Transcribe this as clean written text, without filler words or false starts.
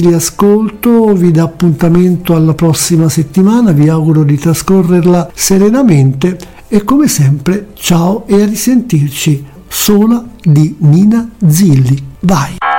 di ascolto, vi dà appuntamento alla prossima settimana, vi auguro di trascorrerla serenamente e come sempre ciao e a risentirci. Sola di Nina Zilli. Bye.